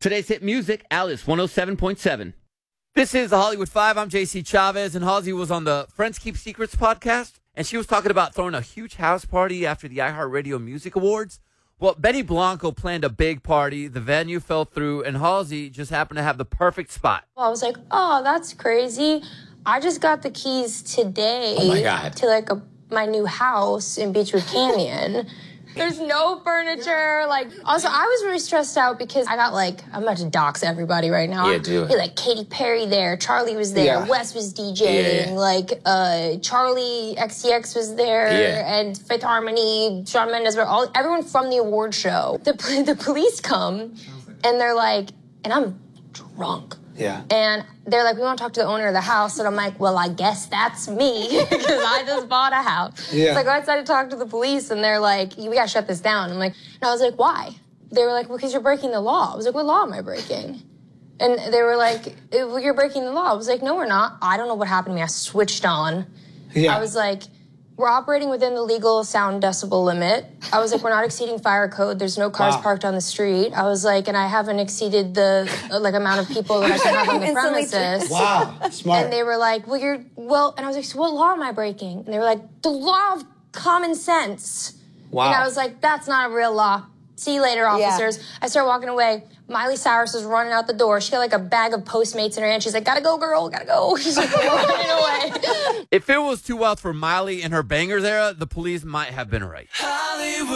Today's hit music, Alice 107.7. This is the Hollywood Five. I'm JC Chavez, and Halsey was on the Friends Keep Secrets podcast, and she was talking about throwing a huge house party after the iHeartRadio Music Awards. Well, Benny Blanco planned a big party. The venue fell through, and Halsey just happened to have the perfect spot. I was like, oh, that's crazy. I just got the keys today to my new house in Beechwood Canyon. There's no furniture. Also, I was really stressed out because I'm about to dox everybody right now. Yeah, do it. Katy Perry there, Charlie was there, Wes was DJing, Charlie XCX was there, and Fifth Harmony, Shawn Mendes, everyone from the award show. The police come, and they're like, and I'm drunk. Yeah. And they're like, we want to talk to the owner of the house. And I'm like, well, I guess that's me because I just bought a house. Yeah. So I go outside to talk to the police, and they're like, we got to shut this down. And I was like, why? They were like, well, because you're breaking the law. I was like, what law am I breaking? And they were like, well, you're breaking the law. I was like, no, we're not. I don't know what happened to me. I switched on. Yeah. I was like, we're operating within the legal sound decibel limit. I was like, we're not exceeding fire code. There's no cars parked on the street. I was like, and I haven't exceeded the amount of people that I can have on the premises. Wow, smart. And they were like, and I was like, so what law am I breaking? And they were like, the law of common sense. Wow. And I was like, that's not a real law. See you later, officers. Yeah. I started walking away. Miley Cyrus was running out the door. She got a bag of Postmates in her hand. She's like, gotta go, girl, gotta go. She's like running away. If it was too wild for Miley in her bangers era, the police might have been right. Hollywood.